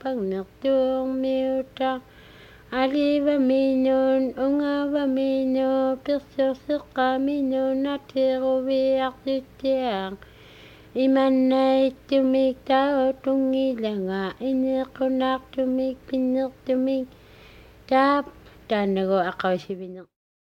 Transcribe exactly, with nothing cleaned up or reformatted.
pagnertuang miuta aliva minun ungava minu pirsiusiqa minu natiruviartitiang imannaitumik tautungilanga iniqunartumik pinnertumik taap taannagu aqausivineq